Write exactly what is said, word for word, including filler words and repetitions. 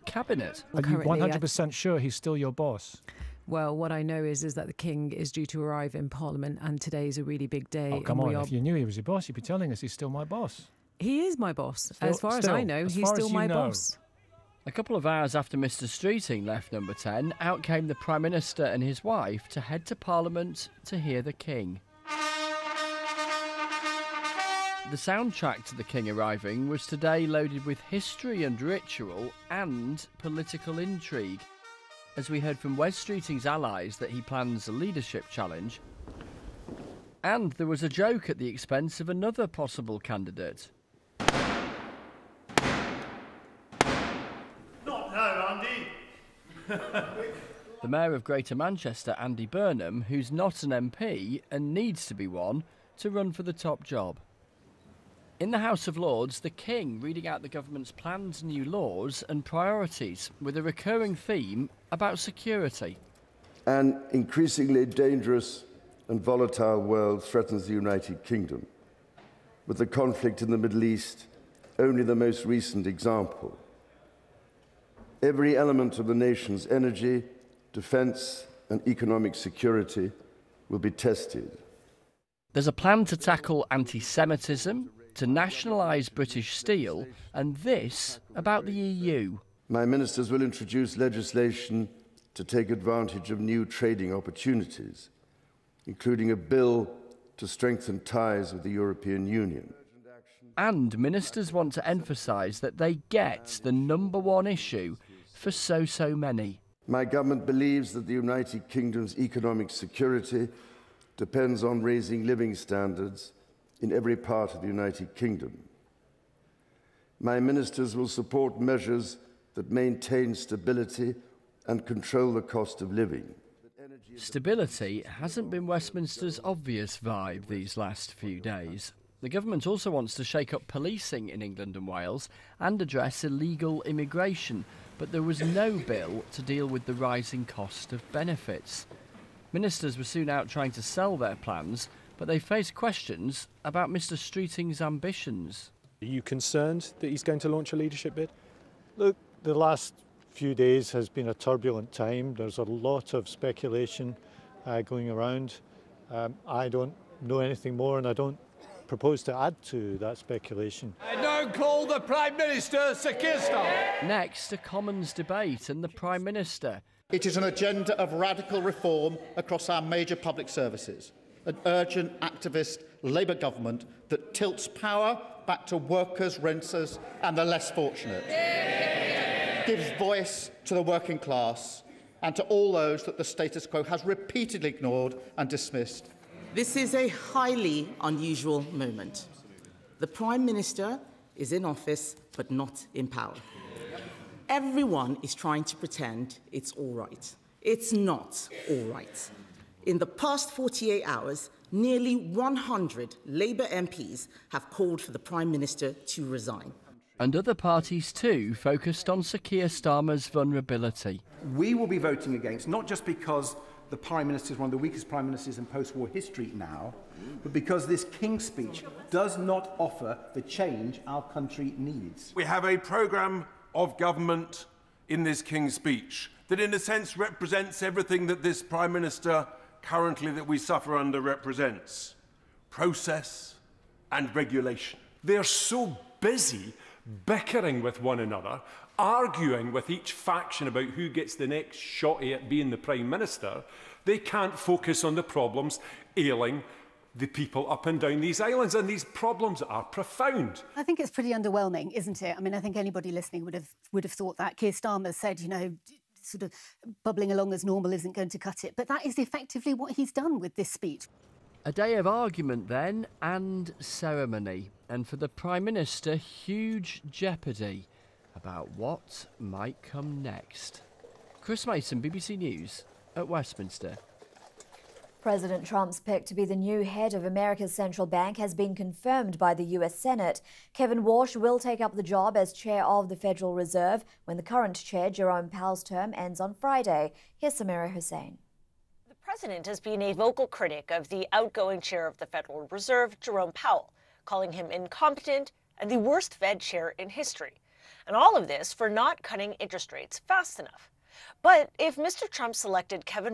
cabinet. Are you one hundred percent sure he's still your boss? Well, what I know is is that the King is due to arrive in Parliament, and today is a really big day. Oh, come on. Are... If you knew he was your boss, you'd be telling us he's still my boss. He is my boss. Still, as far still, as I know, as he's still as my know. boss. A couple of hours after Mr Streeting left Number ten, out came the Prime Minister and his wife to head to Parliament to hear the King. The soundtrack to the King arriving was today loaded with history and ritual and political intrigue. As we heard from Wes Streeting's allies that he plans a leadership challenge, and there was a joke at the expense of another possible candidate. Not now, Andy. The Mayor of Greater Manchester, Andy Burnham, who's not an M P and needs to be one to run for the top job. In the House of Lords, the King reading out the government's planned new laws and priorities, with a recurring theme about security. An increasingly dangerous and volatile world threatens the United Kingdom, with the conflict in the Middle East only the most recent example. Every element of the nation's energy, defence and economic security will be tested. There's a plan to tackle anti-Semitism, to nationalise British steel, and this about the E U. My ministers will introduce legislation to take advantage of new trading opportunities, including a bill to strengthen ties with the European Union. And ministers want to emphasise that they get the number one issue for so, so many. My government believes that the United Kingdom's economic security depends on raising living standards in every part of the United Kingdom. My ministers will support measures that maintain stability and control the cost of living. Stability hasn't been Westminster's obvious vibe these last few days. The government also wants to shake up policing in England and Wales and address illegal immigration, but there was no bill to deal with the rising cost of benefits. Ministers were soon out trying to sell their plans, but they faced questions about Mr Streeting's ambitions. Are you concerned that he's going to launch a leadership bid? Look, the last few days has been a turbulent time. There's a lot of speculation uh, going around. Um, I don't know anything more, and I don't propose to add to that speculation. I don't call the Prime Minister Sir Keir Starmer. Next, a Commons debate and the Prime Minister. It is an agenda of radical reform across our major public services. An urgent, activist Labour government that tilts power back to workers, renters and the less fortunate. Gives voice to the working class and to all those that the status quo has repeatedly ignored and dismissed. This is a highly unusual moment. The Prime Minister is in office but not in power. Everyone is trying to pretend it's all right. It's not all right. In the past forty-eight hours, nearly one hundred Labour M Ps have called for the Prime Minister to resign. And other parties too focused on Sir Keir Starmer's vulnerability. We will be voting against, not just because the Prime Minister is one of the weakest Prime Ministers in post-war history now, but because this King's speech does not offer the change our country needs. We have a programme of government in this King's speech that in a sense represents everything that this Prime Minister currently that we suffer under represents. Process and regulation. They're so busy bickering with one another, arguing with each faction about who gets the next shotty at being the Prime Minister, they can't focus on the problems ailing the people up and down these islands, and these problems are profound. I think it's pretty underwhelming, isn't it? I mean, I think anybody listening would have would have thought that. Keir Starmer said, you know, sort of bubbling along as normal isn't going to cut it, but that is effectively what he's done with this speech. A day of argument then, and ceremony, and for the Prime Minister, huge jeopardy about what might come next. Chris Mason, B B C News at Westminster. President Trump's pick to be the new head of America's central bank has been confirmed by the U S Senate. Kevin Warsh will take up the job as chair of the Federal Reserve when the current chair, Jerome Powell's term, ends on Friday. Here's Samira Hussain. The president has been a vocal critic of the outgoing chair of the Federal Reserve, Jerome Powell, calling him incompetent and the worst Fed chair in history. And all of this for not cutting interest rates fast enough. But if Mister Trump selected Kevin